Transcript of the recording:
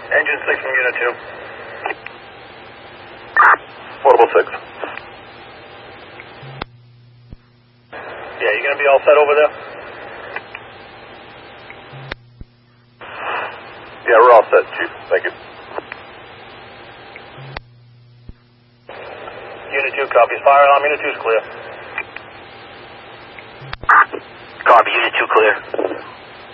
Engine 6 from Unit 2. Portable 6. Yeah, you going to be all set over there? Yeah, we're all set, Chief. Thank you. Unit 2 copies. Fire alarm, Unit 2 is clear. Copy, Unit 2 clear.